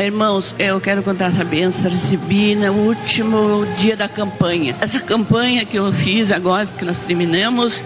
Irmãos, eu quero contar essa bênção. Recebi no último dia da campanha. Essa campanha que eu fiz agora, que nós terminamos,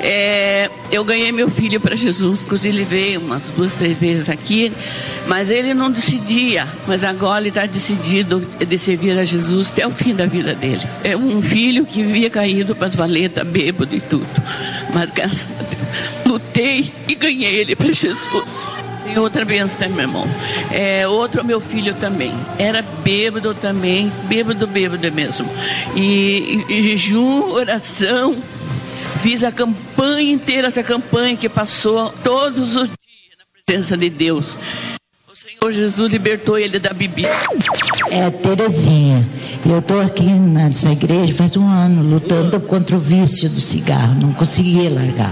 eu ganhei meu filho para Jesus. Inclusive ele veio umas 2, 3 vezes aqui, mas ele não decidia. Mas agora ele está decidido de servir a Jesus até o fim da vida dele. É um filho que vivia caído para as valetas, bêbado e tudo. Mas graças a Deus, lutei e ganhei ele para Jesus. Tem outra bênção também, meu irmão. Outro meu filho também. Era bêbado também, bêbado mesmo. E jejum, oração. Fiz a campanha inteira, essa campanha que passou todos os dias na presença de Deus. O Senhor Jesus libertou ele da bebida. Terezinha, eu estou aqui nessa igreja faz 1 ano lutando contra o vício do cigarro. Não conseguia largar.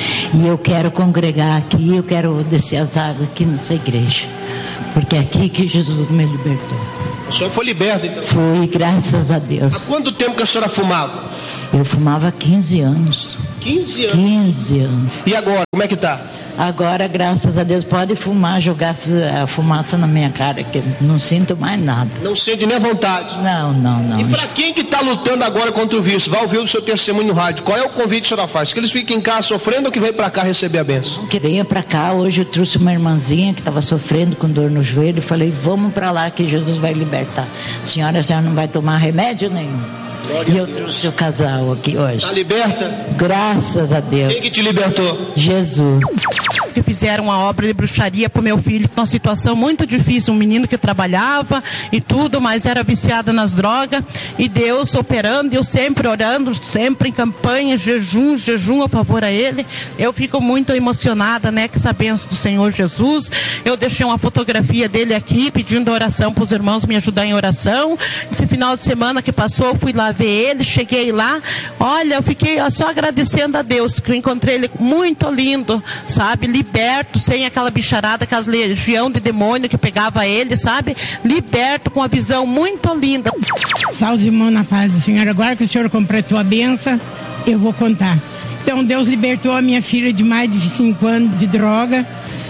E eu quero congregar aqui, eu quero descer as águas aqui nessa igreja. Porque é aqui que Jesus me libertou. A senhora foi liberta, então? Fui, graças a Deus. Há quanto tempo que a senhora fumava? Eu fumava há 15 anos. 15 anos? 15 anos. E agora, como é que tá? Agora, graças a Deus, pode fumar, jogar a fumaça na minha cara, que não sinto mais nada. Não sente nem a vontade? Não. E para quem que está lutando agora contra o vício, vai ouvir o seu testemunho no rádio, qual é o convite que a senhora faz? Que eles fiquem em casa sofrendo ou que vem para cá receber a bênção? Que venha para cá. Hoje eu trouxe uma irmãzinha que estava sofrendo com dor no joelho, falei, vamos para lá que Jesus vai libertar. A senhora não vai tomar remédio nenhum. E eu trouxe o casal aqui hoje. Está liberta? Graças a Deus. Quem que te libertou? Jesus. Que fizeram uma obra de bruxaria para o meu filho, numa situação muito difícil, um menino que trabalhava e tudo, mas era viciado nas drogas, e Deus operando, e eu sempre orando, sempre em campanha, jejum a favor a ele. Eu fico muito emocionada, né, com essa bênção do Senhor Jesus. Eu deixei uma fotografia dele aqui, pedindo oração para os irmãos me ajudar em oração. Esse final de semana que passou, eu fui lá ver ele, cheguei lá, olha, eu fiquei só agradecendo a Deus, que eu encontrei ele muito lindo, sabe, liberto, sem aquela bicharada, aquela legião de demônio que pegava ele, sabe, liberto, com uma visão muito linda. Salve, irmão, na paz do Senhor. Agora que o Senhor completou a benção, eu vou contar. Então, Deus libertou a minha filha de mais de 5 anos de droga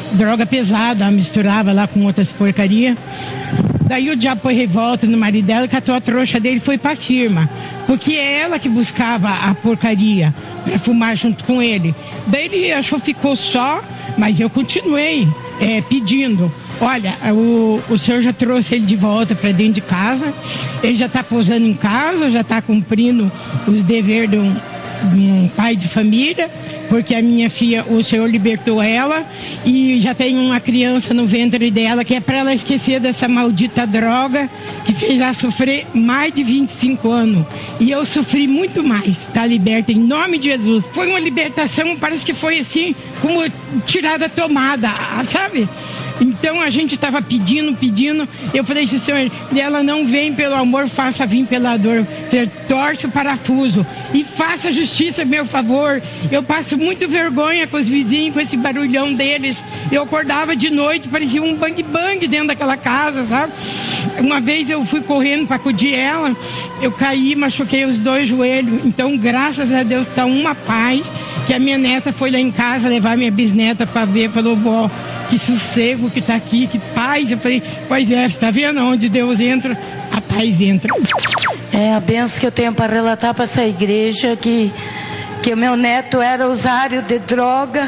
pesada, ela misturava lá com outras porcarias. Daí o diabo foi revolta no marido dela, catou a trouxa dele e foi para a firma. Porque é ela que buscava a porcaria para fumar junto com ele. Daí ele achou que ficou só, mas eu continuei pedindo. Olha, o senhor já trouxe ele de volta para dentro de casa, ele já está pousando em casa, já está cumprindo os deveres de um pai de família, porque a minha filha, o Senhor libertou ela e já tem uma criança no ventre dela, que é para ela esquecer dessa maldita droga que fez ela sofrer mais de 25 anos. E eu sofri muito mais. Está liberta em nome de Jesus. Foi uma libertação, parece que foi assim, como tirada tomada, sabe? Então a gente estava pedindo, eu falei assim, Senhor, ela não vem pelo amor, faça vir pela dor, torce o parafuso e faça justiça, meu favor. Eu passo muito vergonha com os vizinhos, com esse barulhão deles. Eu acordava de noite, parecia um bang-bang dentro daquela casa, sabe? Uma vez eu fui correndo para acudir ela, eu caí, machuquei os 2 joelhos. Então, graças a Deus, está uma paz, que a minha neta foi lá em casa levar minha bisneta para ver, falou, vó, que sossego que está aqui, que paz. Eu falei, pois é, você está vendo onde Deus entra, a paz entra. A benção que eu tenho para relatar para essa igreja, que o meu neto era usuário de droga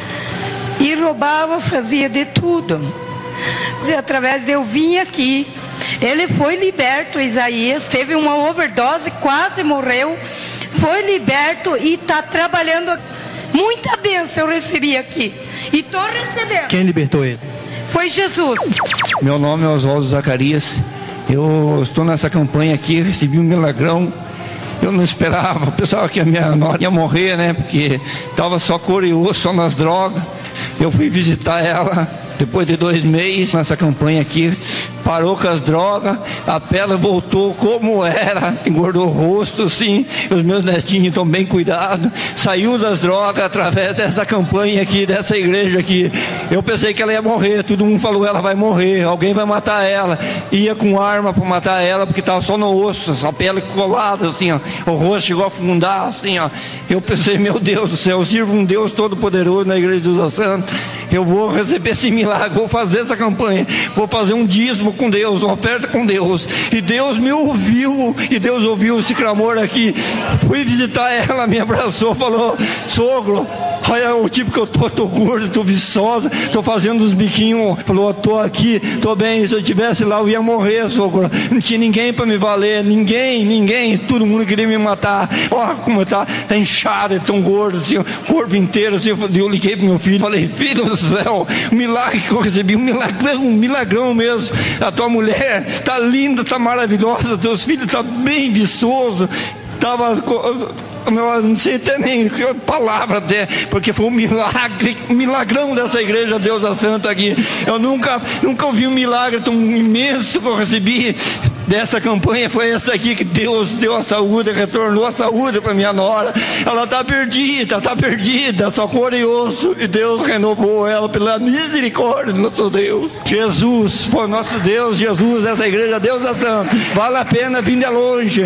e roubava, fazia de tudo. E através de eu vim aqui, ele foi liberto. Isaías teve uma overdose, quase morreu, foi liberto e está trabalhando. Muita bênção eu recebi aqui e estou recebendo. Quem libertou ele? Foi Jesus. Meu nome é Oswaldo Zacarias. Eu estou nessa campanha aqui, recebi um milagrão. Eu não esperava, pensava que a minha nora ia morrer, né? Porque estava só curioso, só nas drogas. Eu fui visitar ela depois de 2 meses nessa campanha aqui. Parou com as drogas, a pele voltou como era, engordou o rosto, sim. Os meus netinhos estão bem cuidados. Saiu das drogas através dessa campanha aqui, dessa igreja aqui. Eu pensei que ela ia morrer, todo mundo falou, ela vai morrer, alguém vai matar ela. Ia com arma para matar ela, porque estava só no osso, a pele colada, assim, ó. O rosto chegou a afundar, assim, ó. Eu pensei, meu Deus do céu, eu sirvo um Deus todo-poderoso na igreja dos Santos. Eu vou receber esse milagre, vou fazer essa campanha, vou fazer um dízimo dízimo com Deus, uma oferta com Deus, e Deus me ouviu, e Deus ouviu esse clamor aqui. Fui visitar ela, me abraçou, falou: sogro, olha o tipo que eu tô gordo, tô viçosa, tô fazendo uns biquinhos. Falou: tô aqui, tô bem, se eu estivesse lá eu ia morrer, sogro. Não tinha ninguém para me valer, ninguém, todo mundo queria me matar. Olha como tá inchado, é tão gordo, assim, o corpo inteiro, assim. Eu liguei pro meu filho, falei: filho do céu, o milagre que eu recebi, um milagrão mesmo. A tua mulher tá linda, tá maravilhosa, teus filhos tá bem viçoso, não sei até nem palavra até, porque foi um milagrão dessa igreja Deus da Santa aqui. Eu nunca ouvi um milagre tão imenso que eu recebi dessa campanha. Foi essa aqui que Deus deu a saúde, retornou a saúde para minha nora. Ela está perdida, só cor e osso, e Deus renovou ela pela misericórdia do nosso Deus. Jesus foi nosso Deus, Jesus, essa igreja Deus da Santa. Vale a pena vir de longe,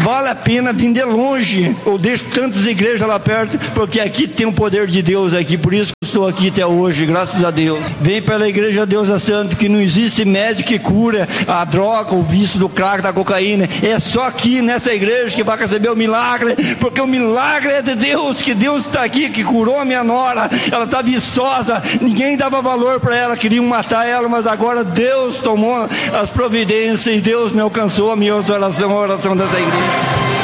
eu deixo tantas igrejas lá perto, porque aqui tem o poder de Deus aqui, por isso que eu estou aqui até hoje, graças a Deus. Vem pela igreja Deus da Santa, que não existe médico que cura a droga, o vício do crack, da cocaína. É só aqui nessa igreja que vai receber o milagre, porque o milagre é de Deus, que Deus está aqui, que curou a minha nora. Ela está viçosa, ninguém dava valor para ela, queriam matar ela, mas agora Deus tomou as providências e Deus me alcançou a minha oração, a oração dessa igreja.